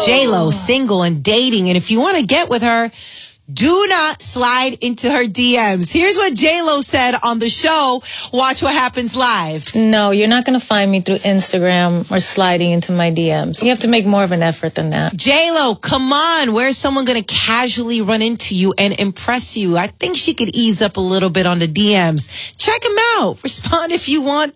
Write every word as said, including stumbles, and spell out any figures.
J-Lo, single and dating. And if you want to get with her, do not slide into her D Ms. Here's what J-Lo said on the show. Watch what happens live. No, you're not going to find me through Instagram or sliding into my D Ms. You have to make more of an effort than that. J-Lo, come on. Where's someone going to casually run into you and impress you? I think she could ease up a little bit on the D Ms. Check them out. Respond if you want